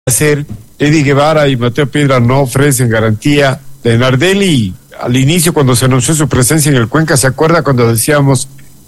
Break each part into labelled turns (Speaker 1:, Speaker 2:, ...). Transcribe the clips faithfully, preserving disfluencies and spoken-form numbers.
Speaker 1: hacer. Eddie Guevara y Mateo Piedra no ofrecen garantía. De Nardelli, al inicio, cuando se anunció su presencia en el Cuenca, ¿se acuerda cuando decíamos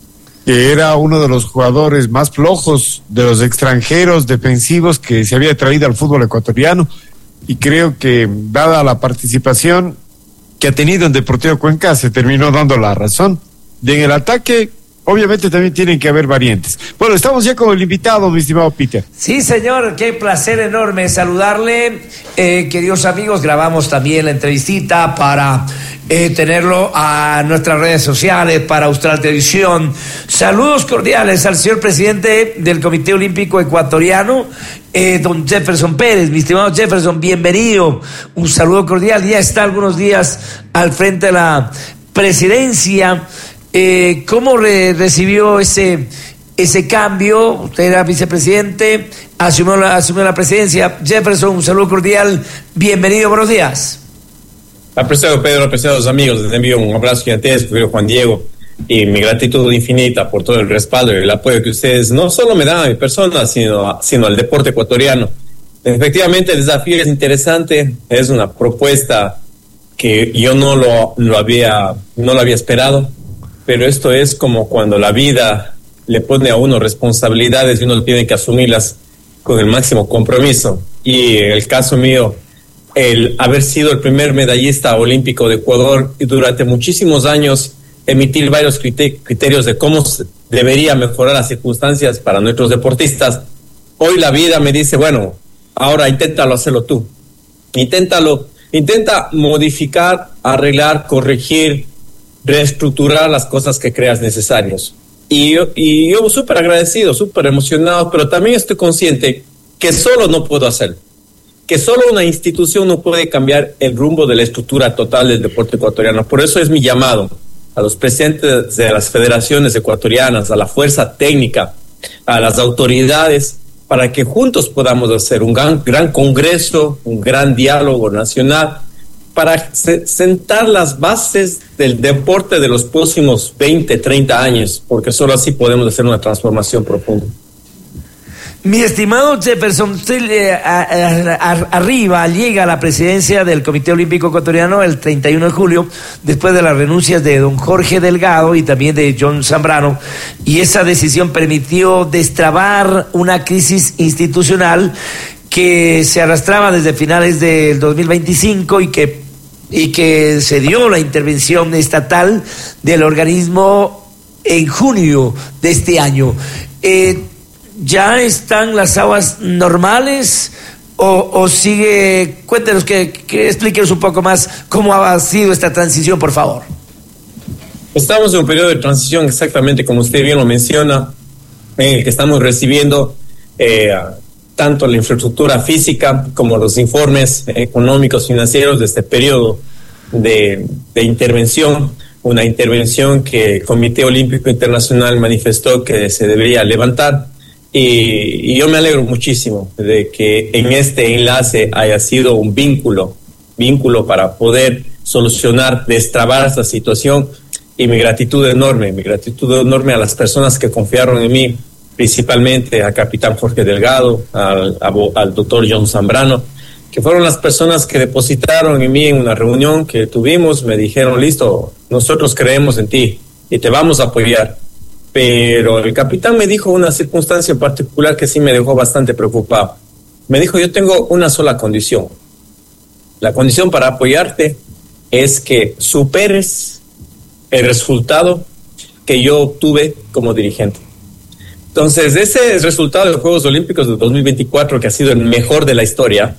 Speaker 1: que era uno de los jugadores más flojos de los extranjeros defensivos que se había traído al fútbol ecuatoriano? Y creo que, dada la participación que ha tenido en Deportivo Cuenca, se terminó dando la razón. Y en el ataque, obviamente también tienen que haber variantes. Bueno, estamos ya con el invitado, mi estimado Peter.
Speaker 2: Sí, señor, qué placer enorme saludarle. Eh, queridos amigos, grabamos también la entrevistita para eh, tenerlo a nuestras redes sociales, para Austral Televisión. Saludos cordiales al señor presidente del Comité Olímpico Ecuatoriano, eh, don Jefferson Pérez. Mi estimado Jefferson, bienvenido. Un saludo cordial. Ya está algunos días al frente de la presidencia. Eh, ¿Cómo re- recibió ese ese cambio? Usted era vicepresidente, asumió la, asumió la presidencia. Jefferson, un saludo cordial, bienvenido, buenos días.
Speaker 3: Apreciado Pedro, apreciados amigos, les envío un abrazo gigantesco, querido Juan Diego, y mi gratitud infinita por todo el respaldo y el apoyo que ustedes no solo me dan a mi persona, sino, sino al deporte ecuatoriano. Efectivamente, el desafío es interesante, es una propuesta que yo no lo, lo había, no lo había esperado. Pero esto es como cuando la vida le pone a uno responsabilidades y uno tiene que asumirlas con el máximo compromiso. Y en el caso mío, el haber sido el primer medallista olímpico de Ecuador y durante muchísimos años emitir varios criterios de cómo debería mejorar las circunstancias para nuestros deportistas, hoy la vida me dice, bueno, ahora inténtalo hacerlo tú. Inténtalo, intenta modificar, arreglar, corregir, reestructurar las cosas que creas necesarias. Y yo, y yo súper agradecido, súper emocionado, pero también estoy consciente que solo no puedo hacerlo, que solo una institución no puede cambiar el rumbo de la estructura total del deporte ecuatoriano. Por eso es mi llamado a los presidentes de las federaciones ecuatorianas, a la fuerza técnica, a las autoridades, para que juntos podamos hacer un gran, gran congreso, un gran diálogo nacional, para sentar las bases del deporte de los próximos veinte, treinta años, porque solo así podemos hacer una transformación profunda.
Speaker 2: Mi estimado Jefferson, usted eh, a, a, a, arriba llega a la presidencia del Comité Olímpico Ecuatoriano el treinta y uno de julio, después de las renuncias de don Jorge Delgado y también de John Zambrano, y esa decisión permitió destrabar una crisis institucional que se arrastraba desde finales del dos mil veinticinco y que y que se dio la intervención estatal del organismo en junio de este año. Eh, ¿Ya están las aguas normales o, o sigue? Cuéntenos, que, que explíquenos un poco más cómo ha sido esta transición, por favor.
Speaker 3: Estamos en un periodo de transición, exactamente como usted bien lo menciona, en el que estamos recibiendo eh, tanto la infraestructura física como los informes económicos financieros de este periodo de, de intervención, una intervención que el Comité Olímpico Internacional manifestó que se debería levantar, y, y yo me alegro muchísimo de que en este enlace haya sido un vínculo, vínculo para poder solucionar, destrabar esta situación, y mi gratitud enorme, mi gratitud enorme a las personas que confiaron en mí, principalmente al capitán Jorge Delgado, al, al doctor John Zambrano, que fueron las personas que depositaron en mí en una reunión que tuvimos. Me dijeron, listo, nosotros creemos en ti y te vamos a apoyar. Pero el capitán me dijo una circunstancia en particular que sí me dejó bastante preocupado. Me dijo, yo tengo una sola condición. La condición para apoyarte es que superes el resultado que yo obtuve como dirigente. Entonces, ese resultado de los Juegos Olímpicos de dos mil veinticuatro, que ha sido el mejor de la historia,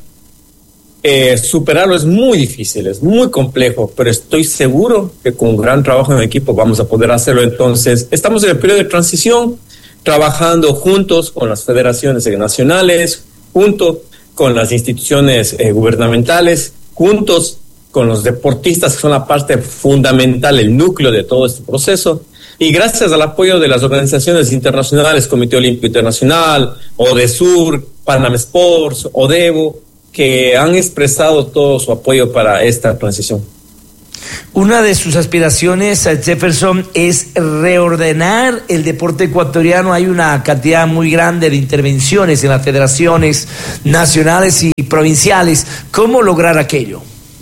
Speaker 3: eh, superarlo es muy difícil, es muy complejo, pero estoy seguro que con un gran trabajo en equipo vamos a poder hacerlo. Entonces, estamos en el periodo de transición, trabajando juntos con las federaciones nacionales, junto con las instituciones eh, gubernamentales, juntos con los deportistas, que son la parte fundamental, el núcleo de todo este proceso. Y gracias al apoyo de las organizaciones internacionales, Comité Olímpico Internacional, ODESUR, Panam Sports, ODEVO, que han expresado todo su apoyo para esta transición.
Speaker 2: Una de sus aspiraciones, Jefferson, es reordenar el deporte ecuatoriano. Hay una cantidad muy grande de intervenciones en las federaciones nacionales y provinciales. ¿Cómo lograr aquello?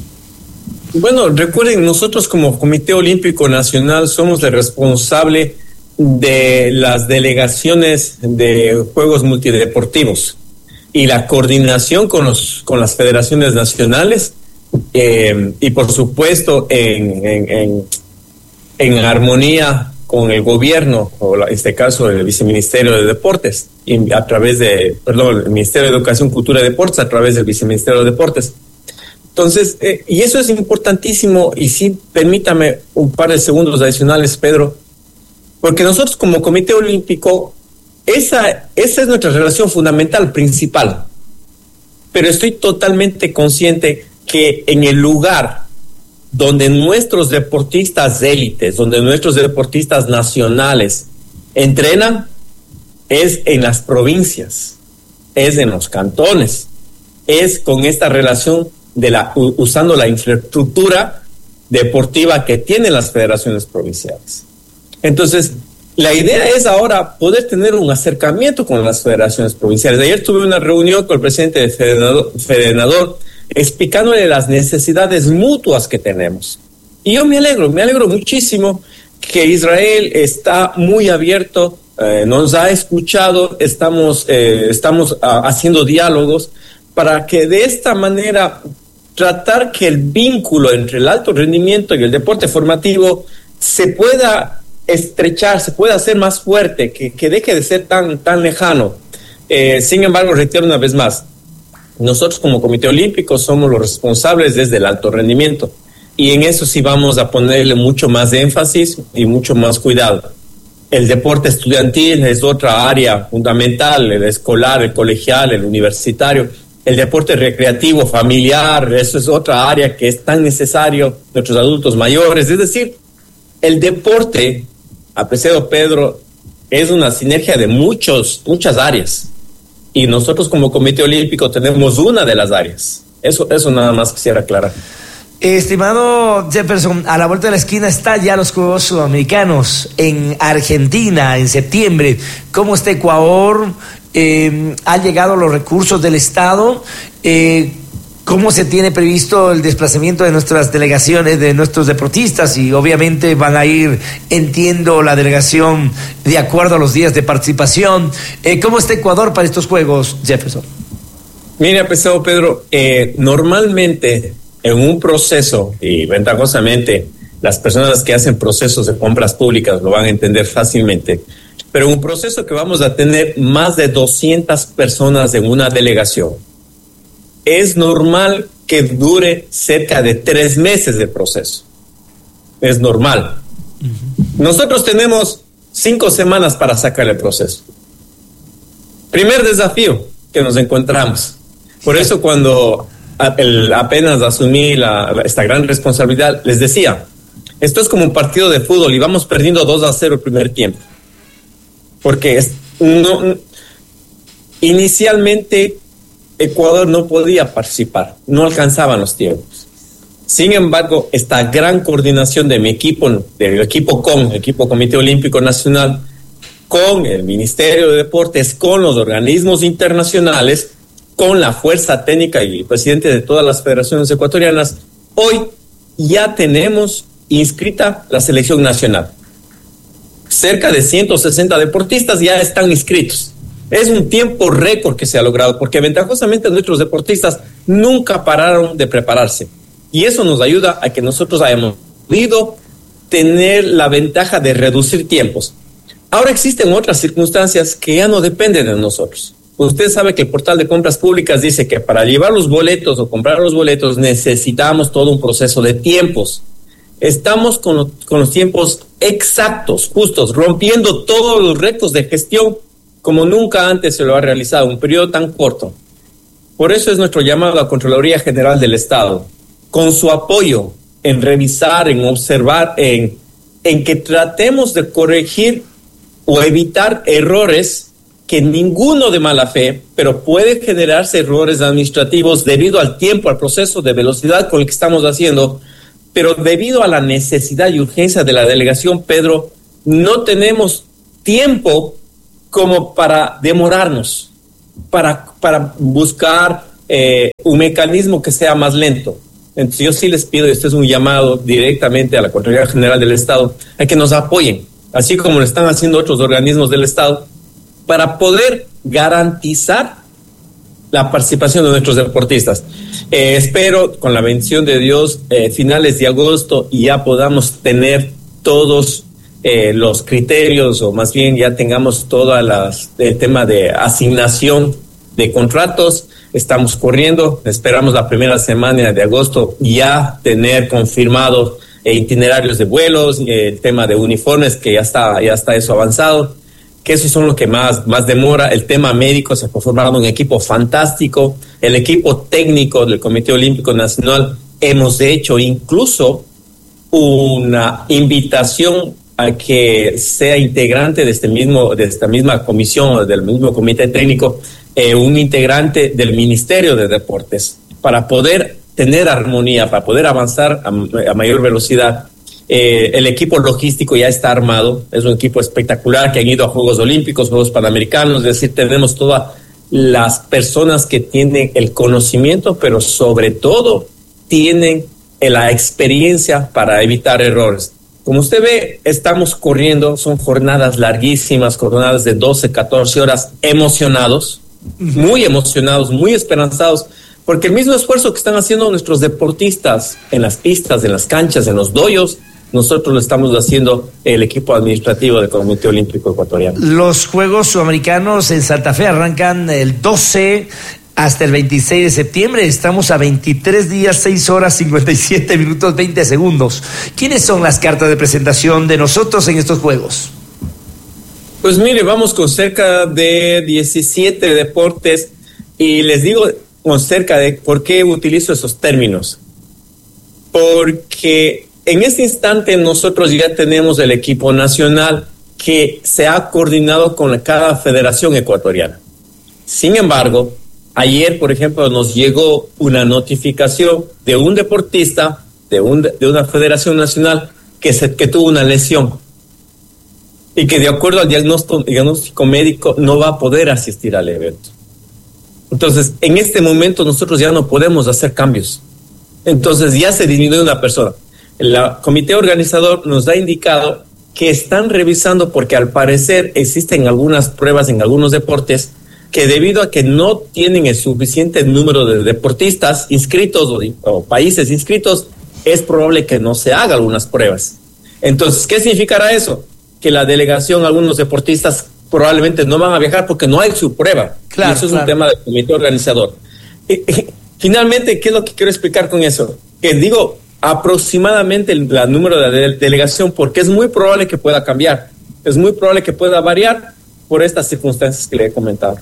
Speaker 3: Bueno, recuerden, nosotros como Comité Olímpico Nacional somos el responsable de las delegaciones de Juegos Multideportivos y la coordinación con los con las federaciones nacionales. Eh, y por supuesto en, en, en, en armonía con el gobierno, o en este caso el Viceministerio de Deportes, y a través de, perdón, el Ministerio de Educación, Cultura y Deportes, a través del Viceministerio de Deportes. Entonces, eh, y eso es importantísimo, y sí, permítame un par de segundos adicionales, Pedro, porque nosotros como Comité Olímpico, esa, esa es nuestra relación fundamental, principal, pero estoy totalmente consciente que en el lugar donde nuestros deportistas élites, donde nuestros deportistas nacionales entrenan, es en las provincias, es en los cantones, es con esta relación de la usando la infraestructura deportiva que tienen las federaciones provinciales. Entonces, la idea es ahora poder tener un acercamiento con las federaciones provinciales. Ayer tuve una reunión con el presidente de Federador, Federador explicándole las necesidades mutuas que tenemos. Y yo me alegro, me alegro muchísimo que Israel está muy abierto, eh, nos ha escuchado, estamos, eh, estamos uh, haciendo diálogos para que de esta manera tratar que el vínculo entre el alto rendimiento y el deporte formativo se pueda estrechar, se pueda hacer más fuerte, que, que deje de ser tan, tan lejano. Eh, sin embargo, reitero una vez más, nosotros como Comité Olímpico somos los responsables desde el alto rendimiento, y en eso sí vamos a ponerle mucho más de énfasis y mucho más cuidado. El deporte estudiantil es otra área fundamental, el escolar, el colegial, el universitario. El deporte recreativo, familiar, eso es otra área que es tan necesario, nuestros adultos mayores. Es decir, el deporte, apreciado Pedro, es una sinergia de muchos, muchas áreas. Y nosotros como Comité Olímpico tenemos una de las áreas. Eso, eso nada más quisiera aclarar.
Speaker 2: Estimado Jefferson, a la vuelta de la esquina están ya los Juegos Sudamericanos en Argentina en septiembre. ¿Cómo está Ecuador? Eh, ¿Han llegado los recursos del Estado? Eh, ¿Cómo se tiene previsto el desplazamiento de nuestras delegaciones, de nuestros deportistas? Y obviamente van a ir, entiendo, la delegación de acuerdo a los días de participación. Eh, ¿Cómo está Ecuador para estos Juegos, Jefferson?
Speaker 3: Mira, pesado Pedro, eh, normalmente en un proceso, y ventajosamente las personas que hacen procesos de compras públicas lo van a entender fácilmente, pero un proceso que vamos a tener más de doscientas personas en una delegación, es normal que dure cerca de tres meses de proceso. Es normal. Uh-huh. Nosotros tenemos cinco semanas para sacar el proceso. Primer desafío que nos encontramos. Por eso cuando el, apenas asumí la, esta gran responsabilidad, les decía, esto es como un partido de fútbol y vamos perdiendo dos a cero el primer tiempo. Porque es, no, inicialmente Ecuador no podía participar, no alcanzaban los tiempos. Sin embargo, esta gran coordinación de mi equipo, del equipo con el equipo Comité Olímpico Nacional, con el Ministerio de Deportes, con los organismos internacionales, con la fuerza técnica y el presidente de todas las federaciones ecuatorianas, hoy ya tenemos inscrita la selección nacional. Cerca de ciento sesenta deportistas ya están inscritos. Es un tiempo récord que se ha logrado, porque ventajosamente nuestros deportistas nunca pararon de prepararse. Y eso nos ayuda a que nosotros hayamos podido tener la ventaja de reducir tiempos. Ahora existen otras circunstancias que ya no dependen de nosotros. Usted sabe que el portal de compras públicas dice que para llevar los boletos o comprar los boletos necesitamos todo un proceso de tiempos. Estamos con, lo, con los tiempos exactos, justos, rompiendo todos los retos de gestión como nunca antes se lo ha realizado, un periodo tan corto. Por eso es nuestro llamado a Contraloría General del Estado, con su apoyo en revisar, en observar, en, en que tratemos de corregir o evitar errores que ninguno de mala fe, pero puede generarse errores administrativos debido al tiempo, al proceso de velocidad con el que estamos haciendo, pero debido a la necesidad y urgencia de la delegación, Pedro, no tenemos tiempo como para demorarnos, para, para buscar eh, un mecanismo que sea más lento. Entonces yo sí les pido, y esto es un llamado directamente a la Contraloría General del Estado, a que nos apoyen, así como lo están haciendo otros organismos del Estado, para poder garantizar la participación de nuestros deportistas. Eh, espero, con la bendición de Dios, eh, finales de agosto y ya podamos tener todos eh, los criterios, o más bien ya tengamos todo el tema de asignación de contratos. Estamos corriendo, esperamos la primera semana de agosto ya tener confirmados eh, itinerarios de vuelos, eh, el tema de uniformes, que ya está, ya está eso avanzado, que esos son los que más, más demora. El tema médico, se ha conformado un equipo fantástico, el equipo técnico del Comité Olímpico Nacional, hemos hecho incluso una invitación a que sea integrante de este mismo, de esta misma comisión, del mismo comité técnico, eh, un integrante del Ministerio de Deportes, para poder tener armonía, para poder avanzar a, a mayor velocidad. Eh, el equipo logístico ya está armado, es un equipo espectacular que han ido a Juegos Olímpicos, Juegos Panamericanos, es decir, tenemos todas las personas que tienen el conocimiento, pero sobre todo tienen la experiencia para evitar errores. Como usted ve, estamos corriendo, son jornadas larguísimas, jornadas de doce, catorce horas, emocionados, muy emocionados, muy esperanzados, porque el mismo esfuerzo que están haciendo nuestros deportistas en las pistas, en las canchas, en los doyos, nosotros lo estamos haciendo el equipo administrativo del Comité Olímpico Ecuatoriano.
Speaker 2: Los Juegos Sudamericanos en Santa Fe arrancan el doce hasta el veintiséis de septiembre. Estamos a veintitrés días, seis horas, cincuenta y siete minutos, veinte segundos. ¿Quiénes son las cartas de presentación de nosotros en estos Juegos?
Speaker 3: Pues mire, vamos con cerca de diecisiete deportes, y les digo con cerca de por qué utilizo esos términos. Porque en este instante nosotros ya tenemos el equipo nacional que se ha coordinado con cada federación ecuatoriana. Sin embargo, ayer, por ejemplo, nos llegó una notificación de un deportista de, un, de una federación nacional que, se, que tuvo una lesión y que de acuerdo al diagnóstico, diagnóstico médico no va a poder asistir al evento. Entonces, en este momento nosotros ya no podemos hacer cambios. Entonces ya se disminuyó una persona. El comité organizador nos ha indicado que están revisando, porque al parecer existen algunas pruebas en algunos deportes que, debido a que no tienen el suficiente número de deportistas inscritos o, o países inscritos, es probable que no se hagan algunas pruebas. Entonces, ¿qué significará eso? Que la delegación, algunos deportistas probablemente no van a viajar porque no hay su prueba. Claro, y eso es claro. Un tema del comité organizador. Y, y, finalmente, ¿qué es lo que quiero explicar con eso? Que digo aproximadamente el, el número de la delegación, porque es muy probable que pueda cambiar, es muy probable que pueda variar por estas circunstancias que le he comentado.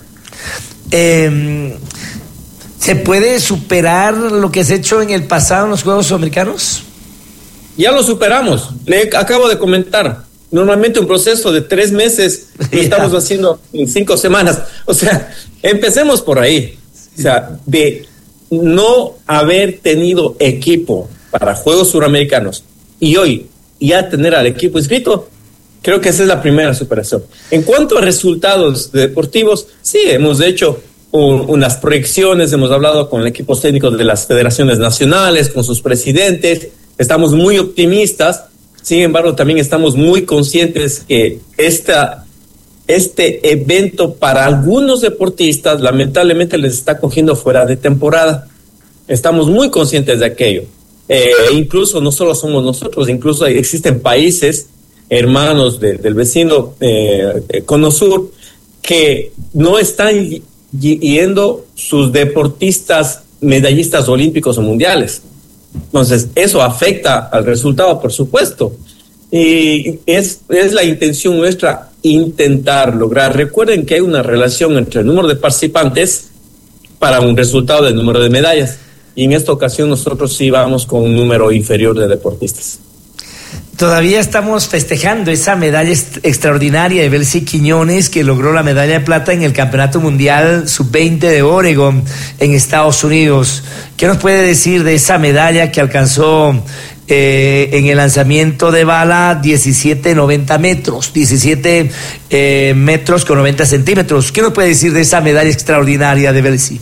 Speaker 2: Eh, ¿Se puede superar lo que se ha hecho en el pasado en los Juegos Sudamericanos?
Speaker 3: Ya lo superamos, le acabo de comentar. Normalmente un proceso de tres meses lo estamos haciendo en cinco semanas. O sea, empecemos por ahí. O sea, de no haber tenido equipo para Juegos Suramericanos y hoy ya tener al equipo inscrito, creo que esa es la primera superación. En cuanto a resultados deportivos, sí, hemos hecho un, unas proyecciones, hemos hablado con equipos técnicos de las federaciones nacionales, con sus presidentes, estamos muy optimistas. Sin embargo, también estamos muy conscientes que esta, este evento para algunos deportistas lamentablemente les está cogiendo fuera de temporada. Estamos muy conscientes de aquello. Eh, incluso no solo somos nosotros, incluso existen países hermanos de, del vecino eh, Cono Sur que no están y, yendo sus deportistas medallistas olímpicos o mundiales. Entonces, eso afecta al resultado, por supuesto. Y es, es la intención nuestra intentar lograr. Recuerden que hay una relación entre el número de participantes para un resultado del número de medallas. Y en esta ocasión nosotros sí vamos con un número inferior de deportistas.
Speaker 2: todavía estamos festejando esa medalla est- extraordinaria de Belsi Quiñones, que logró la medalla de plata en el Campeonato Mundial sub veinte de Oregon en Estados Unidos. ¿Qué nos puede decir de esa medalla que alcanzó eh, en el lanzamiento de bala diecisiete noventa metros, diecisiete eh, metros con noventa centímetros? ¿Qué nos puede decir de esa medalla extraordinaria de Belsi?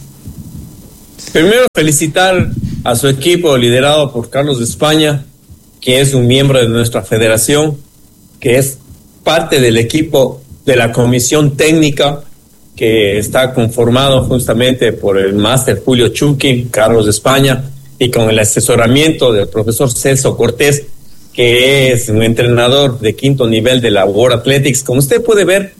Speaker 3: Primero, felicitar a su equipo liderado por Carlos de España, que es un miembro de nuestra federación, que es parte del equipo de la comisión técnica, que está conformado justamente por el máster Julio Chucky, Carlos de España, y con el asesoramiento del profesor Celso Cortés, que es un entrenador de quinto nivel de la World Athletics. Como usted puede ver,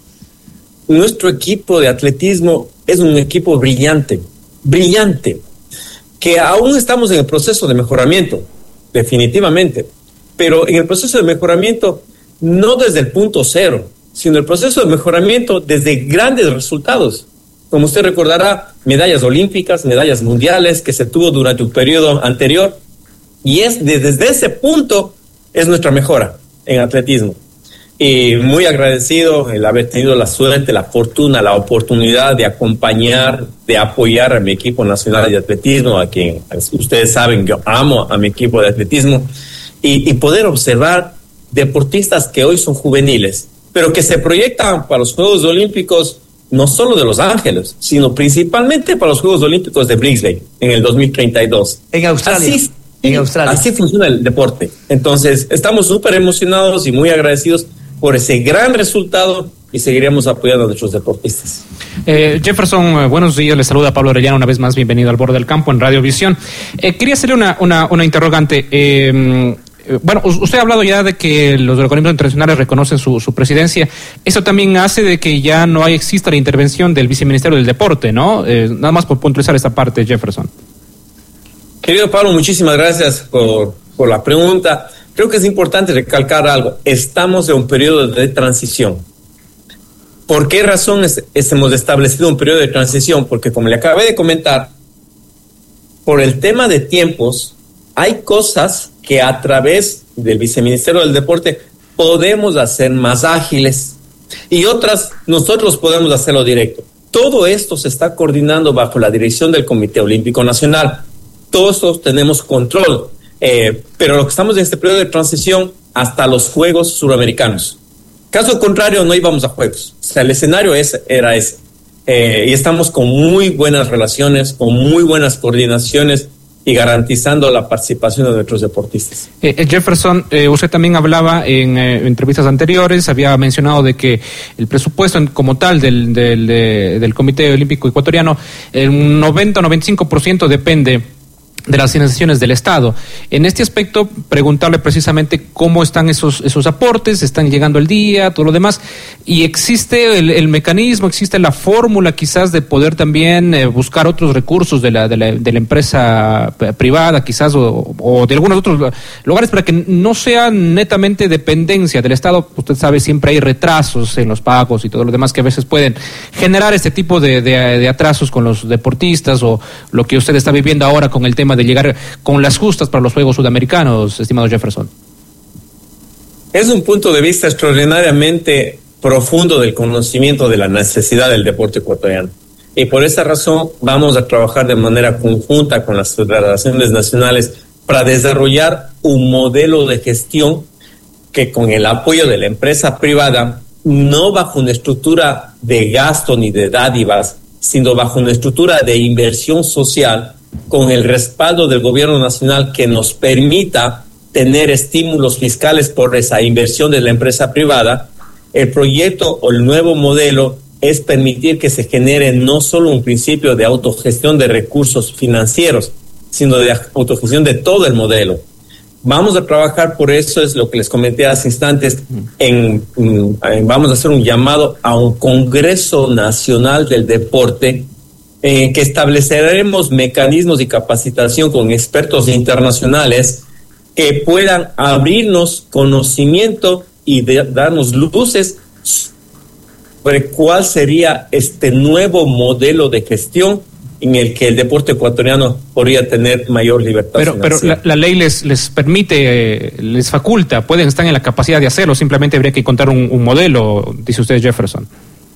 Speaker 3: nuestro equipo de atletismo es un equipo brillante, brillante, que aún estamos en el proceso de mejoramiento, definitivamente, pero en el proceso de mejoramiento no desde el punto cero, sino el proceso de mejoramiento desde grandes resultados. Como usted recordará, medallas olímpicas, medallas mundiales que se tuvo durante un periodo anterior, y es de, desde ese punto es nuestra mejora en atletismo. Y muy agradecido el haber tenido la suerte, la fortuna, la oportunidad de acompañar, de apoyar a mi equipo nacional de atletismo, a quien ustedes saben, yo amo a mi equipo de atletismo, y, y poder observar deportistas que hoy son juveniles, pero que se proyectan para los Juegos Olímpicos, no solo de Los Ángeles, sino principalmente para los Juegos Olímpicos de Brisbane en el dos mil treinta y dos.
Speaker 2: En Australia.
Speaker 3: Así,
Speaker 2: en Australia.
Speaker 3: Así funciona el deporte. Entonces, estamos súper emocionados y muy agradecidos por ese gran resultado, y seguiremos apoyando a nuestros deportistas.
Speaker 4: Eh, Jefferson, buenos días, les saluda Pablo Orellana, una vez más, bienvenido al Borde del Campo en Radio Visión. Eh, quería hacerle una, una, una interrogante. Eh, bueno, usted ha hablado ya de que los organismos internacionales reconocen su, su presidencia. Eso también hace de que ya no hay, exista la intervención del viceministerio del Deporte, ¿no? Eh, nada más por puntualizar esta parte, Jefferson.
Speaker 3: Querido Pablo, muchísimas gracias por, por la pregunta. Creo que es importante recalcar algo. Estamos en un periodo de transición. ¿Por qué razón es, es, hemos establecido un periodo de transición? Porque, como le acabé de comentar, por el tema de tiempos, hay cosas que a través del Viceministerio del Deporte podemos hacer más ágiles, y otras nosotros podemos hacerlo directo. Todo esto se está coordinando bajo la dirección del Comité Olímpico Nacional. Todos estos tenemos control. Eh, pero lo que estamos en este periodo de transición hasta los Juegos Suramericanos. Caso contrario, no íbamos a Juegos. O sea, el escenario es, era ese. Eh, y estamos con muy buenas relaciones, con muy buenas coordinaciones, y garantizando la participación de nuestros deportistas.
Speaker 4: Eh, Jefferson, eh, usted también hablaba en eh, entrevistas anteriores, había mencionado de que el presupuesto en, como tal del, del, de, del Comité Olímpico Ecuatoriano, el noventa a noventa y cinco por ciento depende de las financiaciones del Estado. En este aspecto, preguntarle precisamente cómo están esos esos aportes, están llegando el día, todo lo demás, y existe el, el mecanismo, existe la fórmula quizás de poder también eh, buscar otros recursos de la, de la de la empresa privada, quizás, o, o de algunos otros lugares, para que no sea netamente dependencia del Estado. Usted sabe, siempre hay retrasos en los pagos y todo lo demás que a veces pueden generar este tipo de, de, de atrasos con los deportistas, o lo que usted está viviendo ahora con el tema de llegar con las justas para los Juegos Sudamericanos, estimado Jefferson.
Speaker 3: Es un punto de vista extraordinariamente profundo del conocimiento de la necesidad del deporte ecuatoriano, y por esa razón vamos a trabajar de manera conjunta con las federaciones nacionales para desarrollar un modelo de gestión que, con el apoyo de la empresa privada, no bajo una estructura de gasto ni de dádivas, sino bajo una estructura de inversión social, con el respaldo del gobierno nacional, que nos permita tener estímulos fiscales por esa inversión de la empresa privada. El proyecto o el nuevo modelo es permitir que se genere no solo un principio de autogestión de recursos financieros, sino de autogestión de todo el modelo. Vamos a trabajar por eso, es lo que les comenté hace instantes, en, en, vamos a hacer un llamado a un Congreso Nacional del Deporte, en que estableceremos mecanismos de capacitación con expertos internacionales que puedan abrirnos conocimiento y de, darnos luces sobre cuál sería este nuevo modelo de gestión en el que el deporte ecuatoriano podría tener mayor libertad
Speaker 4: Pero, pero la, la ley les, les permite, eh, les faculta, pueden estar en la capacidad de hacerlo, simplemente habría que encontrar un, un modelo, dice usted, Jefferson.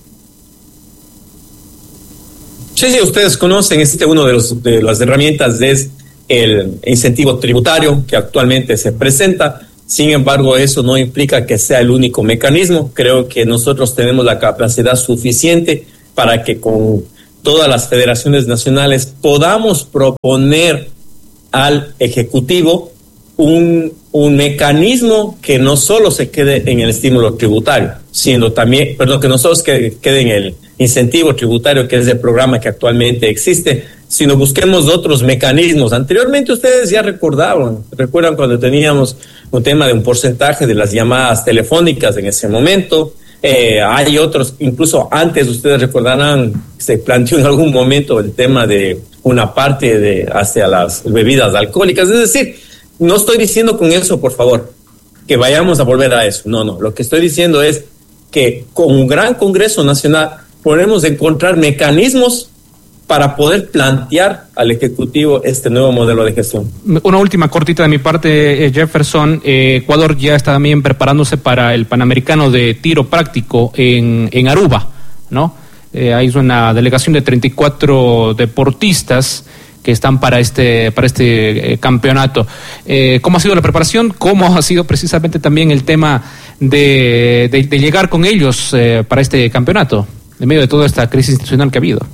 Speaker 3: Sí, sí, ustedes conocen, existe uno de, los, de las herramientas, es el incentivo tributario que actualmente se presenta. Sin embargo, eso no implica que sea el único mecanismo. Creo que nosotros tenemos la capacidad suficiente para que con todas las federaciones nacionales podamos proponer al Ejecutivo un, un mecanismo que no solo se quede en el estímulo tributario, sino también, perdón, que no solo se quede en el incentivo tributario, que es el programa que actualmente existe, sino busquemos otros mecanismos. Anteriormente ustedes ya recordaban, recuerdan cuando teníamos un tema de un porcentaje de las llamadas telefónicas en ese momento. Eh, hay otros, incluso antes ustedes recordarán, se planteó en algún momento el tema de una parte de hacia las bebidas alcohólicas. Es decir, no estoy diciendo con eso, por favor, que vayamos a volver a eso. No, no. Lo que estoy diciendo es que con un gran Congreso Nacional podemos encontrar mecanismos para poder plantear al Ejecutivo este nuevo modelo de gestión.
Speaker 4: Una última cortita de mi parte, Jefferson. Eh, Ecuador ya está también preparándose para el Panamericano de Tiro Práctico en, en Aruba, ¿no? Eh, hay una delegación de treinta y cuatro deportistas que están para este para este eh, campeonato. Eh, ¿Cómo ha sido la preparación? ¿Cómo ha sido precisamente también el tema de, de, de llegar con ellos eh, para este campeonato, en medio de toda esta crisis institucional que ha habido?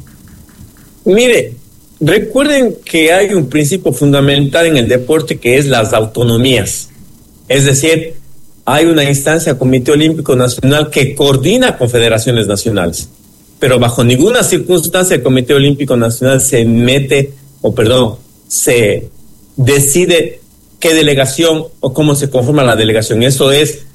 Speaker 3: Mire, recuerden que hay un principio fundamental en el deporte que es las autonomías. Es decir, hay una instancia, Comité Olímpico Nacional, que coordina con federaciones nacionales. Pero bajo ninguna circunstancia el Comité Olímpico Nacional se mete, o perdón, se decide qué delegación o cómo se conforma la delegación. Eso es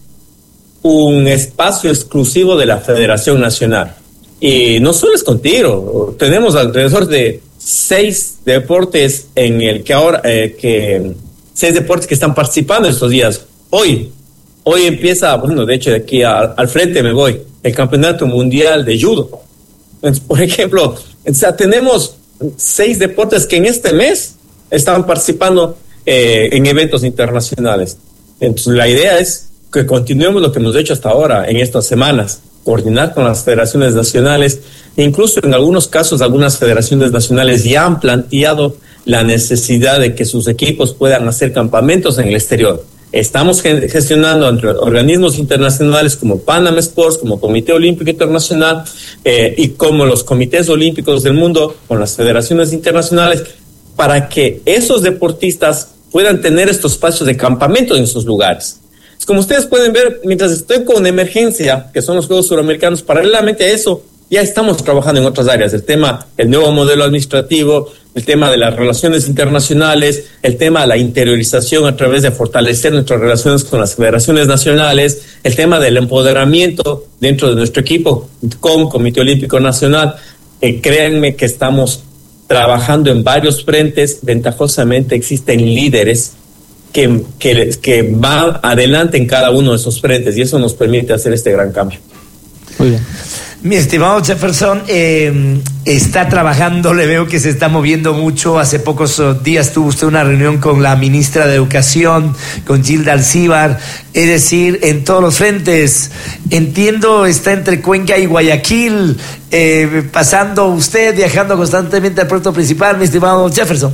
Speaker 3: un espacio exclusivo de la Federación Nacional. Y no solo es con tiro, tenemos alrededor de seis deportes en el que ahora, eh, que seis deportes que están participando estos días. Hoy, hoy empieza, bueno, de hecho de aquí a, al frente me voy, el Campeonato Mundial de Judo. Entonces, por ejemplo, o sea, tenemos seis deportes que en este mes están participando eh, en eventos internacionales. Entonces, la idea es que continuemos lo que hemos hecho hasta ahora en estas semanas, coordinar con las federaciones nacionales, e incluso en algunos casos algunas federaciones nacionales ya han planteado la necesidad de que sus equipos puedan hacer campamentos en el exterior. Estamos gestionando entre organismos internacionales como Panam Sports, como Comité Olímpico Internacional eh, y como los comités olímpicos del mundo con las federaciones internacionales para que esos deportistas puedan tener estos espacios de campamento en sus lugares. Como ustedes pueden ver, mientras estoy con emergencia, que son los Juegos Suramericanos, paralelamente a eso, ya estamos trabajando en otras áreas. El tema, el nuevo modelo administrativo, el tema de las relaciones internacionales, el tema de la interiorización a través de fortalecer nuestras relaciones con las federaciones nacionales, el tema del empoderamiento dentro de nuestro equipo con Comité Olímpico Nacional. Eh, créanme que estamos trabajando en varios frentes. Ventajosamente existen líderes Que, que, que va adelante en cada uno de esos frentes y eso nos permite hacer este gran cambio.
Speaker 2: Muy bien. Mi estimado Jefferson, eh, está trabajando, le veo que se está moviendo mucho. Hace pocos días tuvo usted una reunión con la ministra de Educación, con Gilda Alcíbar, es decir, en todos los frentes. Entiendo, está entre Cuenca y Guayaquil, eh, pasando usted, viajando constantemente al puerto principal, mi estimado Jefferson.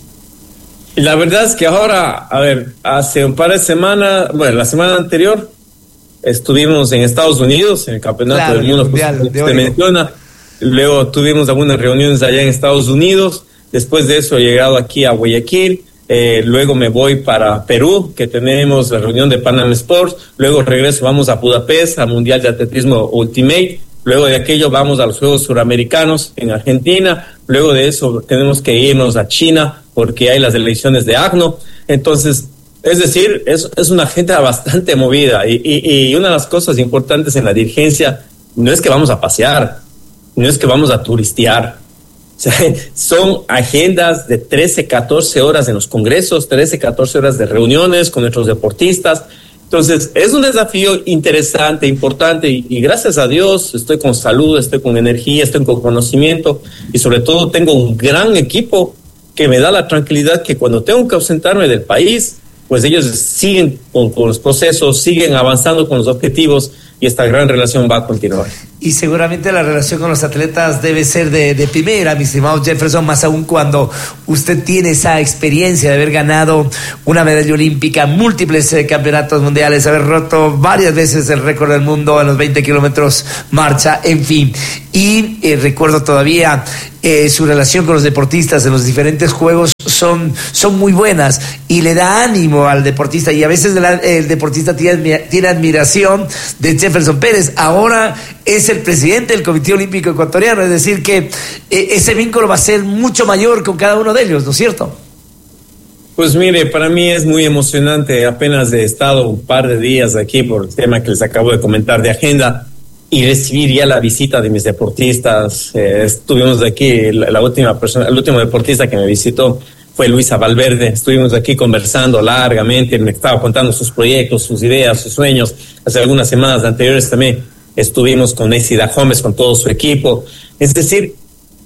Speaker 3: La verdad es que ahora, a ver, hace un par de semanas, bueno, la semana anterior estuvimos en Estados Unidos, en el Campeonato claro, del Mundo, mundial, pues, se menciona. Luego tuvimos algunas reuniones allá en Estados Unidos. Después de eso he llegado aquí a Guayaquil. Eh, luego me voy para Perú, que tenemos la reunión de Panam Sports. Luego regreso, vamos a Budapest, al Mundial de Atletismo Ultimate. Luego de aquello vamos a los Juegos Suramericanos en Argentina. Luego de eso tenemos que irnos a China porque hay las elecciones de A C N O. Entonces, es decir, es, es una agenda bastante movida. Y, y, y una de las cosas importantes en la dirigencia no es que vamos a pasear, no es que vamos a turistear. O sea, son agendas de trece, catorce horas en los congresos, trece, catorce horas de reuniones con nuestros deportistas. Entonces, es un desafío interesante, importante, y, y gracias a Dios estoy con salud, estoy con energía, estoy con conocimiento, y sobre todo tengo un gran equipo que me da la tranquilidad que cuando tengo que ausentarme del país, pues ellos siguen con, con los procesos, siguen avanzando con los objetivos, y esta gran relación va a continuar.
Speaker 2: Y seguramente la relación con los atletas debe ser de, de primera, mi estimado Jefferson, más aún cuando usted tiene esa experiencia de haber ganado una medalla olímpica, múltiples eh, campeonatos mundiales, haber roto varias veces el récord del mundo en los veinte kilómetros marcha, en fin. Y eh, recuerdo todavía eh, su relación con los deportistas en los diferentes juegos son, son muy buenas y le da ánimo al deportista, y a veces el, el deportista tiene, tiene admiración de Jefferson Pérez. Ahora es el presidente del Comité Olímpico Ecuatoriano, es decir que eh, ese vínculo va a ser mucho mayor con cada uno de ellos, ¿no es cierto?
Speaker 3: Pues mire, para mí es muy emocionante. Apenas he estado un par de días aquí por el tema que les acabo de comentar de agenda, y recibir ya la visita de mis deportistas. Eh, estuvimos aquí, la, la última persona, el último deportista que me visitó fue Luisa Valverde. Estuvimos aquí conversando largamente, me estaba contando sus proyectos, sus ideas, sus sueños. Hace algunas semanas anteriores también estuvimos con Écida Gómez, con todo su equipo. Es decir,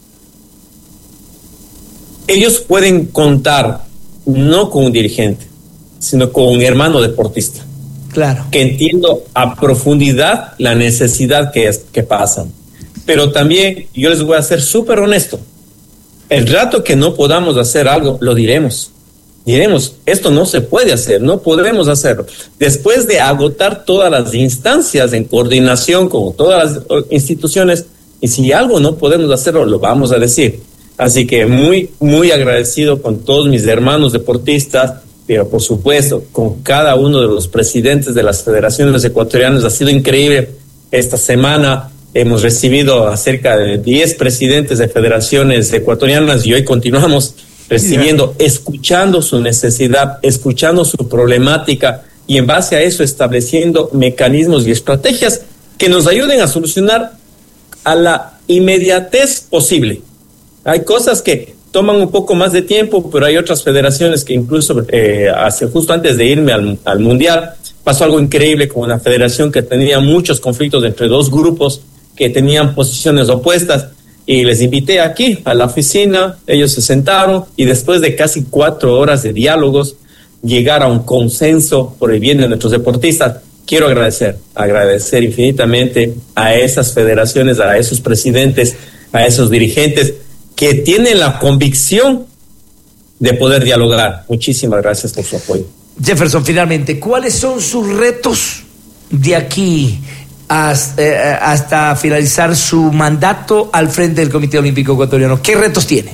Speaker 3: ellos pueden contar no con un dirigente, sino con un hermano deportista.
Speaker 2: Claro. Que
Speaker 3: entiendo a profundidad la necesidad que, es, que pasan. Pero también yo les voy a ser súper honesto. El rato que no podamos hacer algo, lo diremos. Diremos, esto no se puede hacer, no podremos hacerlo. Después de agotar todas las instancias en coordinación con todas las instituciones, y si algo no podemos hacerlo, lo vamos a decir. Así que muy, muy agradecido con todos mis hermanos deportistas, pero por supuesto con cada uno de los presidentes de las federaciones ecuatorianas. Ha sido increíble. Esta semana hemos recibido a cerca de diez presidentes de federaciones ecuatorianas, y hoy continuamos recibiendo, yeah. escuchando su necesidad, escuchando su problemática, y en base a eso estableciendo mecanismos y estrategias que nos ayuden a solucionar a la inmediatez posible. Hay cosas que toman un poco más de tiempo, pero hay otras federaciones que incluso eh, hace, justo antes de irme al, al Mundial, pasó algo increíble con una federación que tenía muchos conflictos entre dos grupos que tenían posiciones opuestas, y les invité aquí a la oficina, ellos se sentaron, y después de casi cuatro horas de diálogos, llegar a un consenso por el bien de nuestros deportistas. Quiero agradecer, agradecer infinitamente a esas federaciones, a esos presidentes, a esos dirigentes que tienen la convicción de poder dialogar. Muchísimas gracias por su apoyo.
Speaker 2: Jefferson, finalmente, ¿cuáles son sus retos de aquí hasta, eh, hasta finalizar su mandato al frente del Comité Olímpico Ecuatoriano? ¿Qué retos tiene?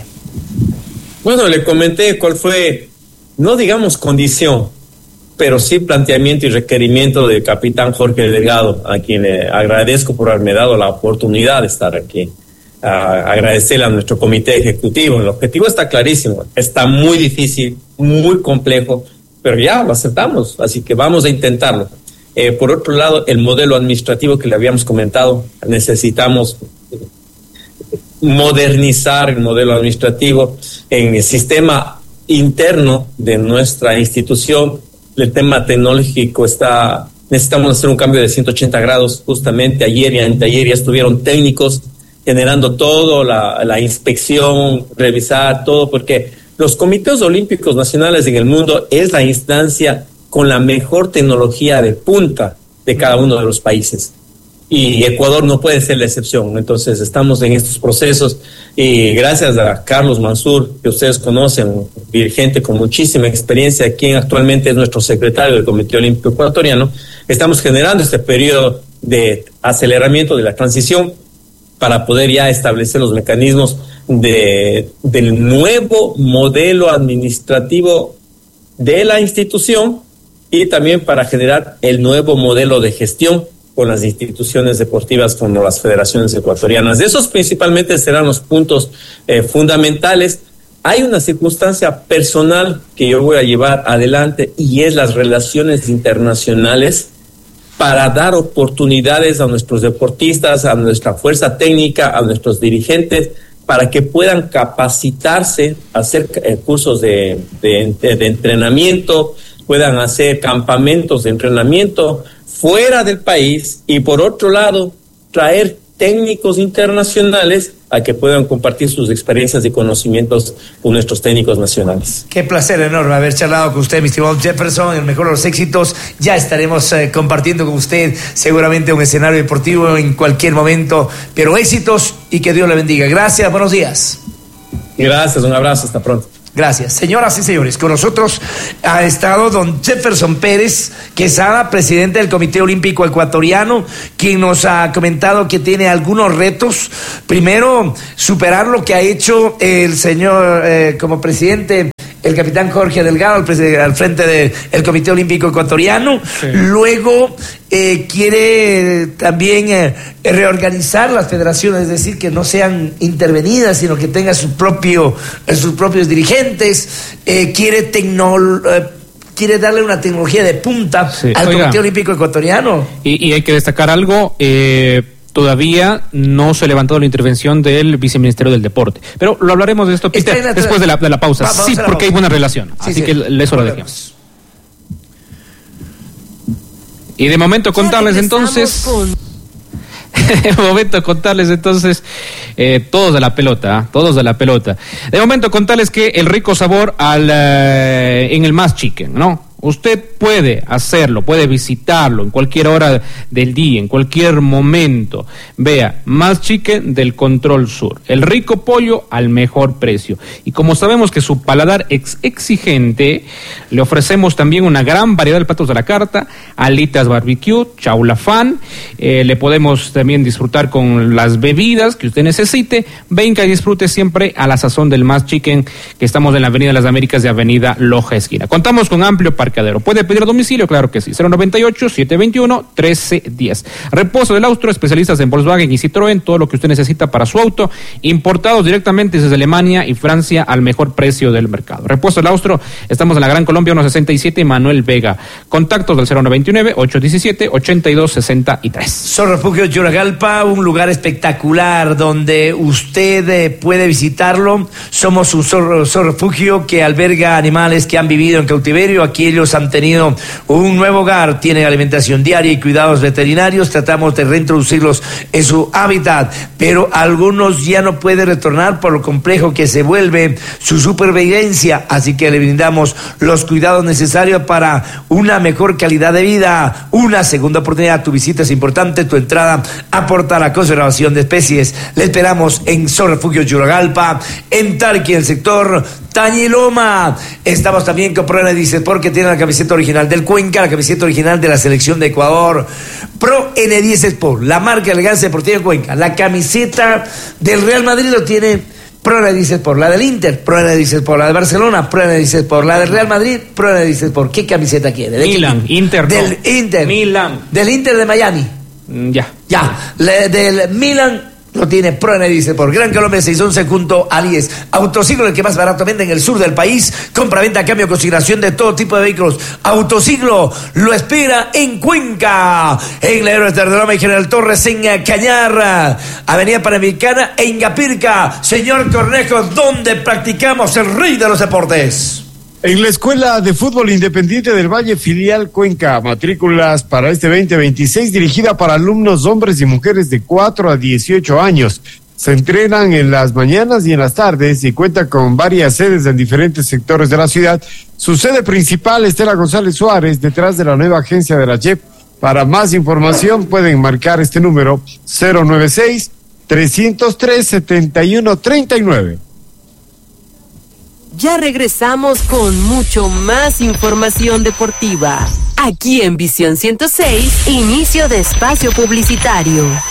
Speaker 3: Bueno, le comenté cuál fue, no digamos condición, pero sí planteamiento y requerimiento del capitán Jorge Delgado, a quien le agradezco por haberme dado la oportunidad de estar aquí. Uh, agradecerle a nuestro comité ejecutivo. El objetivo está clarísimo, está muy difícil, muy complejo, pero ya lo aceptamos, así que vamos a intentarlo. Eh, por otro lado, el modelo administrativo que le habíamos comentado, necesitamos modernizar el modelo administrativo en el sistema interno de nuestra institución. El tema tecnológico está, necesitamos hacer un cambio de ciento ochenta grados. Justamente ayer y anteayer ya estuvieron técnicos generando todo, la, la inspección, revisar todo, porque los comités olímpicos nacionales en el mundo es la instancia con la mejor tecnología de punta de cada uno de los países. Y Ecuador no puede ser la excepción. Entonces estamos en estos procesos, y gracias a Carlos Mansur, que ustedes conocen, un dirigente con muchísima experiencia, quien actualmente es nuestro secretario del Comité Olímpico Ecuatoriano, estamos generando este periodo de aceleramiento de la transición para poder ya establecer los mecanismos de, del nuevo modelo administrativo de la institución, y también para generar el nuevo modelo de gestión con las instituciones deportivas como las federaciones ecuatorianas. Esos principalmente serán los puntos eh, fundamentales. Hay una circunstancia personal que yo voy a llevar adelante, y es las relaciones internacionales, para dar oportunidades a nuestros deportistas, a nuestra fuerza técnica, a nuestros dirigentes, para que puedan capacitarse, hacer eh, cursos de, de, de entrenamiento, puedan hacer campamentos de entrenamiento fuera del país y por otro lado traer técnicos internacionales a que puedan compartir sus experiencias y conocimientos con nuestros técnicos nacionales.
Speaker 2: Qué placer enorme haber charlado con usted, mi estimado Jefferson, el mejor de los éxitos. Ya estaremos eh, compartiendo con usted seguramente un escenario deportivo en cualquier momento, pero éxitos y que Dios le bendiga. Gracias, buenos días.
Speaker 3: Gracias, un abrazo, hasta pronto.
Speaker 2: Gracias. Señoras y señores, con nosotros ha estado don Jefferson Pérez Quesada, presidente del Comité Olímpico Ecuatoriano, quien nos ha comentado que tiene algunos retos. Primero, superar lo que ha hecho el señor eh, como presidente, el capitán Jorge Delgado, al, pres- al frente del Comité Olímpico Ecuatoriano. Sí. Luego eh, quiere también eh, reorganizar las federaciones, es decir, que no sean intervenidas, sino que tenga su propio, eh, sus propios dirigentes. Eh, quiere tecno, eh, quiere darle una tecnología de punta sí. al Oiga, Comité Olímpico Ecuatoriano.
Speaker 4: Y, y hay que destacar algo. Eh, Todavía no se ha levantado la intervención del viceministerio del Deporte. Pero lo hablaremos de esto, Peter, la después de la, de la pausa. Va, sí, porque hay buena relación. Sí, Así sí. que eso lo dejemos. Y de momento contarles entonces... Con... de momento contarles entonces... Eh, todos de la pelota, ¿eh? todos de la pelota. De momento contarles que el rico sabor al eh, en el Más Chicken, ¿no? Usted puede hacerlo, puede visitarlo en cualquier hora del día, en cualquier momento. Vea, Más Chicken del Control Sur. El rico pollo al mejor precio. Y como sabemos que su paladar es exigente, le ofrecemos también una gran variedad de platos de la carta, alitas barbecue, chaula fan. Eh, le podemos también disfrutar con las bebidas que usted necesite. Venga y disfrute siempre a la sazón del Más Chicken, que estamos en la Avenida de las Américas de Avenida Loja Esquina. Contamos con amplio parque. ¿Puede pedir a domicilio? Claro que sí. cero noventa y ocho, setecientos veintiuno, trece diez. Repuesto del Austro, especialistas en Volkswagen y Citroën, todo lo que usted necesita para su auto, importados directamente desde Alemania y Francia al mejor precio del mercado. Repuesto del Austro, estamos en la Gran Colombia ciento sesenta y siete, Manuel Vega. Contactos del cero noventa y nueve, ochocientos diecisiete, ochenta y dos sesenta y tres.
Speaker 2: Zorro Refugio Yuragalpa, un lugar espectacular donde usted eh, puede visitarlo. Somos un zorro, zorro refugio que alberga animales que han vivido en cautiverio. Aquí ellos han tenido un nuevo hogar, tienen alimentación diaria y cuidados veterinarios. Tratamos de reintroducirlos en su hábitat, pero algunos ya no pueden retornar por lo complejo que se vuelve su supervivencia, así que le brindamos los cuidados necesarios para una mejor calidad de vida. Una segunda oportunidad. Tu visita es importante, tu entrada aporta a la conservación de especies. Le esperamos en Zorro Refugio Yuragalpa, en Tarqui, en el sector Tañiloma. Estamos también con Pro Dice porque tiene la camiseta original del Cuenca, la camiseta original de la selección de Ecuador. Pro N diez Sport, la marca de elegancia deportiva de Cuenca. La camiseta del Real Madrid lo tiene Pro N diez Sport, la del Inter, Pro N diez Sport, la de Barcelona, Pro N diez Sport, la del Real Madrid, Pro N diez Sport. ¿Qué camiseta quiere? ¿De
Speaker 4: Milan,
Speaker 2: qué?
Speaker 4: Inter,
Speaker 2: del
Speaker 4: no.
Speaker 2: Inter,
Speaker 4: Milan,
Speaker 2: del Inter de Miami.
Speaker 4: Mm, ya,
Speaker 2: ya, Le, del Milan. Lo tiene Pro N dice por Gran Colombia seiscientos once junto a Alies. Autosiglo, el que más barato vende en el sur del país. Compra, venta, cambio, consignación de todo tipo de vehículos. Autosiglo lo espera en Cuenca, en la Aeroestad de Loma y General Torres, en Cañar, Avenida Panamericana, en Gapirca. Señor Cornejo, donde practicamos el rey de los deportes.
Speaker 1: En la Escuela de Fútbol Independiente del Valle, filial Cuenca, matrículas para este veinte veintiséis, dirigida para alumnos hombres y mujeres de cuatro a dieciocho años. Se entrenan en las mañanas y en las tardes y cuenta con varias sedes en diferentes sectores de la ciudad. Su sede principal, Estela González Suárez, detrás de la nueva agencia de la J E P. Para más información pueden marcar este número cero noventa y seis, trescientos tres, setenta y uno treinta y nueve.
Speaker 5: Ya regresamos con mucho más información deportiva. Aquí en Visión ciento seis, inicio de espacio publicitario.